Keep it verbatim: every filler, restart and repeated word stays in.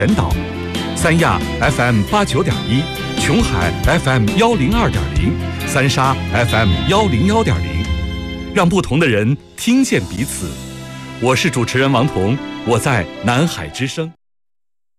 全岛，三亚 F M 八九点一，琼海 F M 幺零二点零，三沙 F M 幺零幺点零，让不同的人听见彼此。我是主持人王彤，我在南海之声。